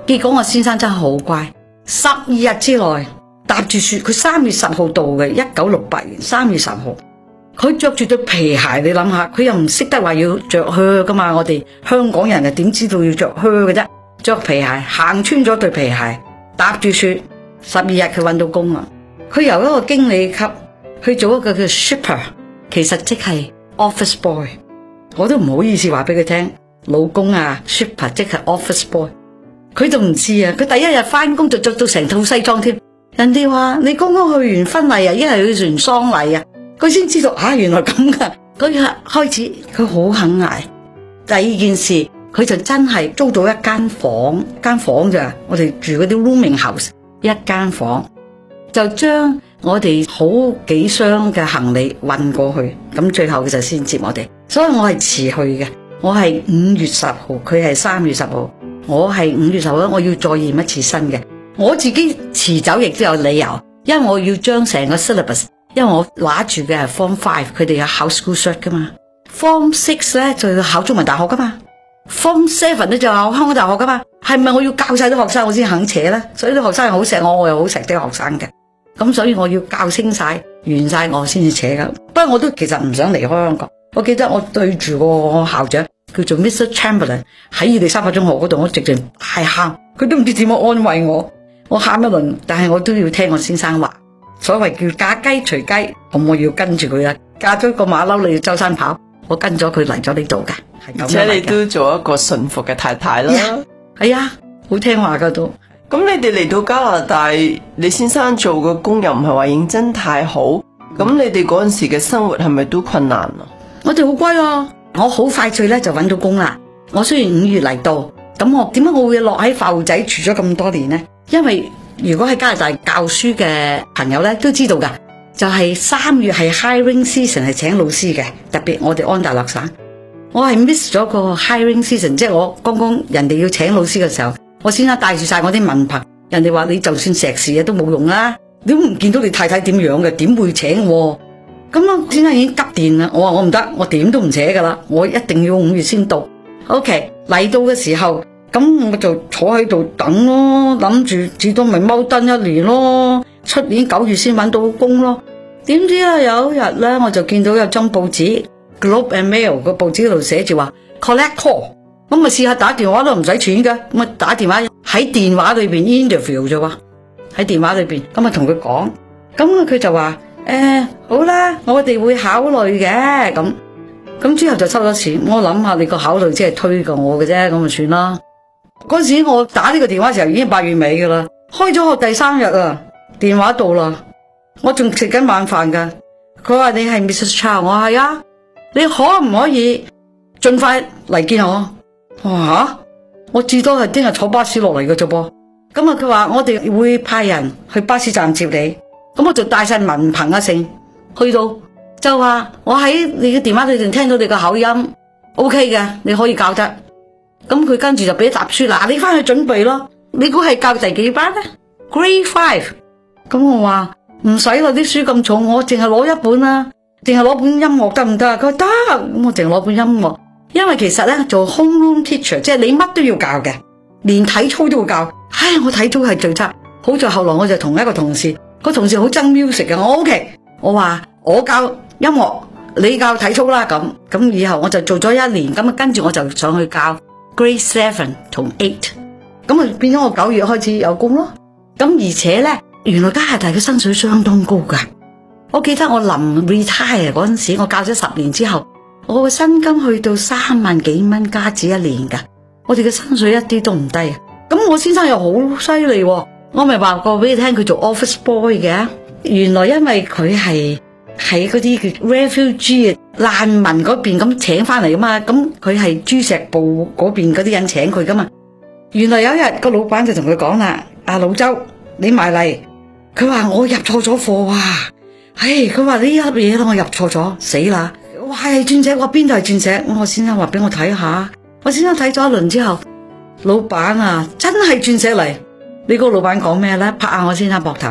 結果我先生真係好乖，12日之內搭住雪，佢3月10號到嘅，1968年3月10號，佢着住對皮鞋，你諗下，佢又唔識得話要着靴噶嘛，我哋香港人啊點知道要着靴嘅啫？着皮鞋行穿咗對皮鞋，搭住雪，12日佢搵到工啦。佢由一個經理級去做一個叫 shipper， 其實即係 office boy。我都唔好意思話俾佢聽，老公啊 shipper 即係 office boy。佢就唔知啊，佢第一日翻工就着到成套西裝添。人哋話你剛剛去完婚禮啊，一係去完喪禮啊，佢先知道啊，原來咁噶。佢開始佢好肯捱。第二件事，佢就真係租咗一間房咋，我哋住嗰啲 rooming house， 一間房就將我哋好幾箱嘅行李運過去，咁最後佢就先接我哋。所以我係遲去嘅，我係5月10號，佢係3月10號，我係5月10號，我要再驗一次新嘅。我自己遲走亦都有理由，因為我要將成個 syllabus， 因為我拿住嘅係 Form 5，佢哋有考 school cert 噶嘛。Form 6咧就要考中文大學噶嘛。Form 7咧就考香港大學噶嘛。係咪我要教晒啲學生我先肯扯咧？所以啲學生又好錫我，我又好錫啲學生嘅。咁所以我要教清晒完晒我先至扯噶。不過我都其實唔想離開香港。我記得我對住個校長叫做 Mr. Chamberlain 喺伊利沙伯中學嗰度，我直情大喊，佢都唔知點樣安慰我。我喊一輪，但係我都要聽我先生話。所謂叫嫁雞隨雞，咁我要跟住佢啦。嫁咗個馬騮你要周山跑，我跟咗佢嚟咗呢度嘅。 而且你都做一個順服嘅太太啦。 係啊，好聽話噶都。 咁你哋嚟到加拿大，你先生做嘅工又唔係話認真太好，咁你哋嗰陣時嘅生活係咪都困難啊？ 我哋好乖啊，我好快脆咧就搵到工啦。我雖然5月嚟到，咁我點解我會落喺埠仔住咗咁多年呢？因為如果喺加拿大教書嘅朋友咧都知道噶，就係3月係 hiring season， 係請老師嘅，特別我哋安大略省。我係 miss 咗個 hiring season， 即係我剛剛人哋要請老師嘅時候，我先生帶住晒我啲文憑，人哋話你就算碩士都冇用啦，你都唔見到你太太點樣嘅，點會請我？咁我先生已經急電啦，我話我唔得，我點都唔扯噶啦，我一定要5月先到。OK， 嚟到嘅時候，咁我就坐喺度等咯，諗住至多咪踎蹲1年咯，出年9月先搵到工咯。點知啊有一日咧，我就見到有張報紙 Globe and Mail 個報紙嗰度寫住話 collect call， 咁咪試下打電話都唔使錢嘅，咁啊打電話喺電話裏邊 interview 啫喎，喺電話裏邊咁啊同佢講，咁佢就話好啦，我哋會考慮嘅，咁之後就收咗錢。我諗下你個考慮只係推過我嘅啫，咁就算啦。嗰時我打呢個電話嘅時候已經8月尾噶啦，開咗學第3日啊，電話到啦，我仲食緊晚飯噶。佢話你係 Mrs. Chow， 我係啊，你可唔可以盡快嚟見我？我話吓，我至多係聽日坐巴士落嚟嘅啫噃。咁啊，佢話我哋會派人去巴士站接你。咁我就帶晒文憑啊成，去到就話我喺你嘅電話裏邊聽到你個口音 OK 嘅，你可以教得。咁佢跟住就俾一沓書，嗱你翻去準備咯。你估係教第幾班咧 ？Grade 5。咁我話唔使啦，啲書咁重，我淨係攞一本啦，淨係攞本音樂得唔得啊？佢話得，咁我淨係攞本音樂。因為其實咧做 homeroom teacher， 即係你乜都要教嘅，連體操都要教。唉，我體操係最差，好在後來我就同一個同事。個同事好憎 music 嘅，我 OK， 我話我教音樂，你教體操啦，咁以後我就做咗1年，咁啊跟住我就上去教 Grade 7同8，咁啊變咗我9月開始有工咯。咁而且咧，原來加拿大嘅薪水相當高噶。我記得我臨 retire 嗰陣時，我教咗10年之後，我嘅薪金去到3萬幾蚊加紙1年噶。我哋嘅薪水一啲都唔低啊。咁我先生又好犀利喎。我咪話過俾你聽，佢做 office boy 嘅。原來因為佢係喺嗰啲叫 refugee 難民嗰邊咁請翻嚟噶嘛，咁佢係珠石部嗰邊嗰啲人請佢噶嘛。原來有一日個老闆就同佢講啦：阿老周，你埋嚟。佢話我入錯咗貨啊！佢話呢一粒嘢我入錯咗，死啦！哇，係鑽石，我邊度係鑽石？我先生話俾我睇下，我先生睇咗一輪之後，老闆啊，真係鑽石嚟。你個老闆講咩咧？拍下我先生膊頭。